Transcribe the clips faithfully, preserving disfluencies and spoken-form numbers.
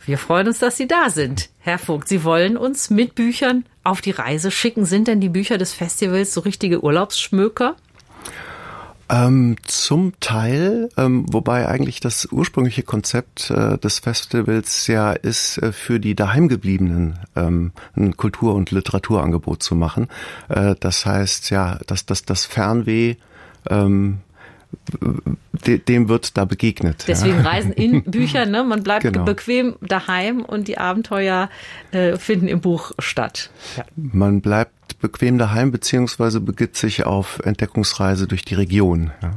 Wir freuen uns, dass Sie da sind. Herr Vogt, Sie wollen uns mit Büchern auf die Reise schicken. Sind denn die Bücher des Festivals so richtige Urlaubsschmöker? Ähm, zum Teil, ähm, wobei eigentlich das ursprüngliche Konzept äh, des Festivals ja ist, äh, für die Daheimgebliebenen ähm, ein Kultur- und Literaturangebot zu machen. Äh, das heißt ja, dass das, das Fernweh ähm, dem wird da begegnet. Deswegen ja. Reisen in Büchern, ne? Man bleibt genau. bequem daheim und die Abenteuer äh, finden im Buch statt. Ja. Man bleibt bequem daheim beziehungsweise begibt sich auf Entdeckungsreise durch die Region. Ja.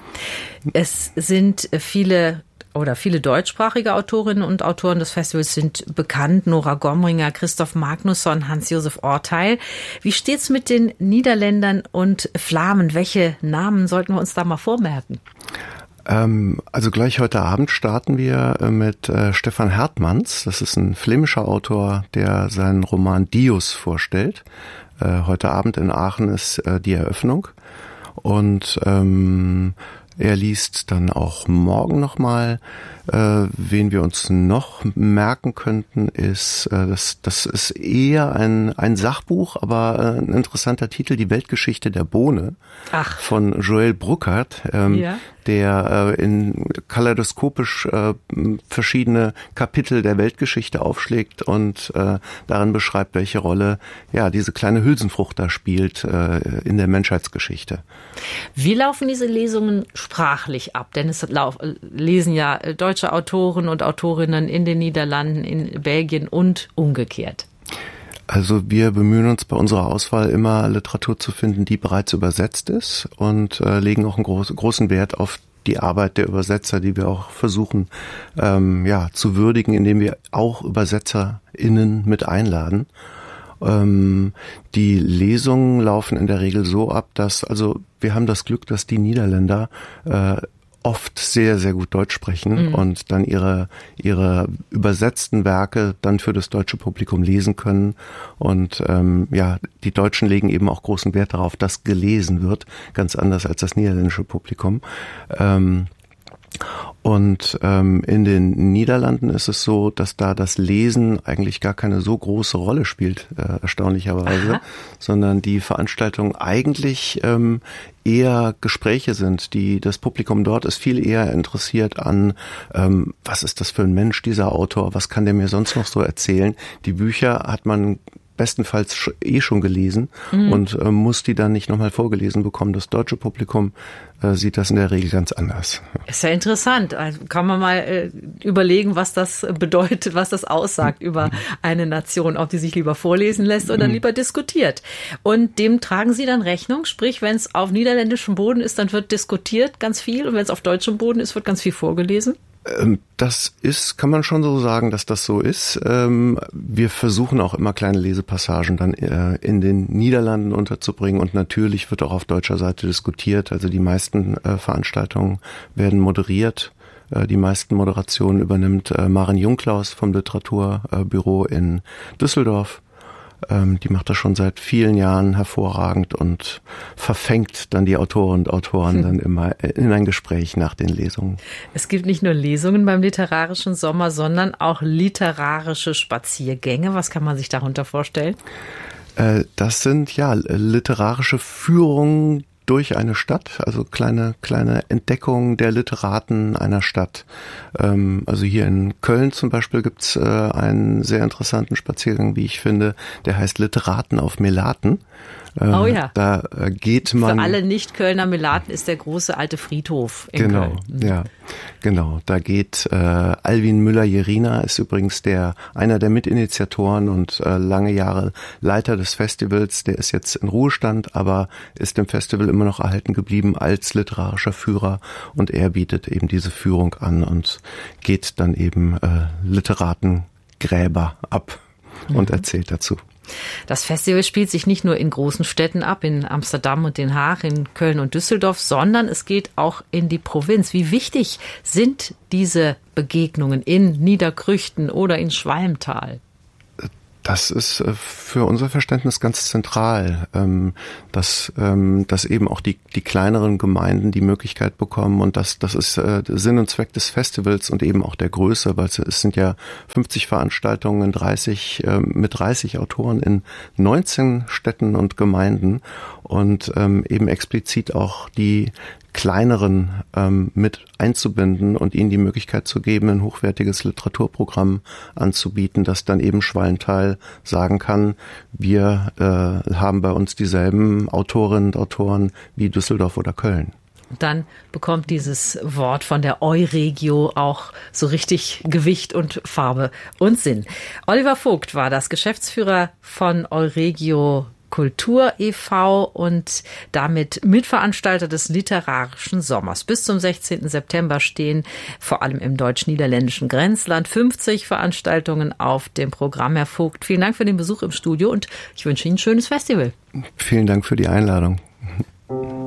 Es sind viele oder viele deutschsprachige Autorinnen und Autoren des Festivals sind bekannt. Nora Gomringer, Christoph Magnusson, Hans-Josef Orteil. Wie steht's mit den Niederländern und Flamen? Welche Namen sollten wir uns da mal vormerken? Ähm, also gleich heute Abend starten wir mit äh, Stefan Hertmans. Das ist ein flämischer Autor, der seinen Roman Dius vorstellt. Äh, heute Abend in Aachen ist äh, die Eröffnung. Und ähm, er liest dann auch morgen nochmal. Äh, wen wir uns noch merken könnten, ist, äh, das, das ist eher ein, ein Sachbuch, aber äh, ein interessanter Titel, Die Weltgeschichte der Bohne. Ach. Von Joël Bruckert, ähm, ja. der äh, in kaleidoskopisch äh, verschiedene Kapitel der Weltgeschichte aufschlägt und äh, darin beschreibt, welche Rolle ja diese kleine Hülsenfrucht da spielt äh, in der Menschheitsgeschichte. Wie laufen diese Lesungen sprachlich ab? Denn es lauf, lesen ja deutsche Autoren und Autorinnen in den Niederlanden, in Belgien und umgekehrt. Also wir bemühen uns bei unserer Auswahl immer Literatur zu finden, die bereits übersetzt ist und äh, legen auch einen groß, großen Wert auf die Arbeit der Übersetzer, die wir auch versuchen ähm, ja zu würdigen, indem wir auch ÜbersetzerInnen mit einladen. Ähm, die Lesungen laufen in der Regel so ab, dass, also wir haben das Glück, dass die Niederländer äh, oft sehr, sehr gut Deutsch sprechen mhm. und dann ihre ihre übersetzten Werke dann für das deutsche Publikum lesen können. Und ähm, ja, die Deutschen legen eben auch großen Wert darauf, dass gelesen wird, ganz anders als das niederländische Publikum. Ähm, Und ähm, in den Niederlanden ist es so, dass da das Lesen eigentlich gar keine so große Rolle spielt, äh, erstaunlicherweise, Aha. sondern die Veranstaltungen eigentlich ähm, eher Gespräche sind. Die das Publikum dort ist viel eher interessiert an, ähm, was ist das für ein Mensch, dieser Autor, was kann der mir sonst noch so erzählen. Die Bücher hat man bestenfalls eh schon gelesen mhm. und äh, muss die dann nicht nochmal vorgelesen bekommen. Das deutsche Publikum äh, sieht das in der Regel ganz anders. Ist ja interessant. Also kann man mal äh, überlegen, was das bedeutet, was das aussagt mhm. über eine Nation, ob die sich lieber vorlesen lässt oder mhm. lieber diskutiert. Und dem tragen Sie dann Rechnung, sprich, wenn es auf niederländischem Boden ist, dann wird diskutiert ganz viel und wenn es auf deutschem Boden ist, wird ganz viel vorgelesen? Das ist, kann man schon so sagen, dass das so ist. Wir versuchen auch immer kleine Lesepassagen dann in den Niederlanden unterzubringen und natürlich wird auch auf deutscher Seite diskutiert. Also die meisten Veranstaltungen werden moderiert. Die meisten Moderationen übernimmt Maren Jungklaus vom Literaturbüro in Düsseldorf. Die macht das schon seit vielen Jahren hervorragend und verfängt dann die Autorinnen und Autoren hm. dann immer in ein Gespräch nach den Lesungen. Es gibt nicht nur Lesungen beim Literarischen Sommer, sondern auch literarische Spaziergänge. Was kann man sich darunter vorstellen? Das sind ja literarische Führungen durch eine Stadt, also kleine kleine Entdeckungen der Literaten einer Stadt. Ähm, also hier in Köln zum Beispiel gibt's äh, einen sehr interessanten Spaziergang, wie ich finde, der heißt Literaten auf Melaten. Äh, oh ja. Da äh, geht man... Für alle Nicht-Kölner, Melaten ist der große alte Friedhof in genau, Köln. Genau, ja, genau. Da geht äh, Alwin Müller-Jerina, ist übrigens der einer der Mitinitiatoren und äh, lange Jahre Leiter des Festivals. Der ist jetzt in Ruhestand, aber ist dem Festival immer noch erhalten geblieben als literarischer Führer und er bietet eben diese Führung an und geht dann eben äh, Literatengräber ab mhm. und erzählt dazu. Das Festival spielt sich nicht nur in großen Städten ab, in Amsterdam und Den Haag, in Köln und Düsseldorf, sondern es geht auch in die Provinz. Wie wichtig sind diese Begegnungen in Niederkrüchten oder in Schwalmtal? Das ist für unser Verständnis ganz zentral, dass, dass eben auch die, die kleineren Gemeinden die Möglichkeit bekommen, und das, das ist Sinn und Zweck des Festivals und eben auch der Größe, weil es sind ja fünfzig Veranstaltungen in dreißig, mit dreißig Autoren in neunzehn Städten und Gemeinden und eben explizit auch die kleineren ähm, mit einzubinden und ihnen die Möglichkeit zu geben, ein hochwertiges Literaturprogramm anzubieten, das dann eben Schwallenthal sagen kann, wir äh, haben bei uns dieselben Autorinnen und Autoren wie Düsseldorf oder Köln. Dann bekommt dieses Wort von der Euregio auch so richtig Gewicht und Farbe und Sinn. Oliver Vogt war das, Geschäftsführer von Euregio Kultur e V und damit Mitveranstalter des Literarischen Sommers. Bis zum sechzehnten September stehen vor allem im deutsch-niederländischen Grenzland fünfzig Veranstaltungen auf dem Programm. Herr Vogt, vielen Dank für den Besuch im Studio und ich wünsche Ihnen ein schönes Festival. Vielen Dank für die Einladung.